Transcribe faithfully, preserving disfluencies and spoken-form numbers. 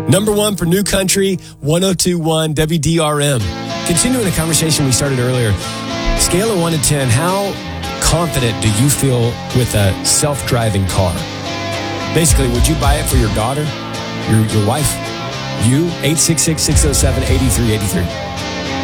Number one for New Country, one oh two point one W D R M. Continuing a conversation we started earlier, scale of one to ten, how confident do you feel with a self-driving car? Basically, would you buy it for your daughter, your, your wife, you? eight six six, six oh seven, eight three eight three.